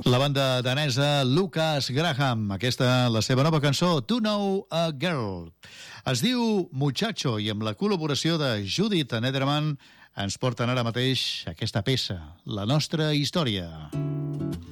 La banda danesa Lucas Graham, aquesta la seva nova cançó To Know a Girl. Es diu Muchacho i amb la col·laboració de Judith Nederman ens porten ara mateix aquesta peça, La nostra història.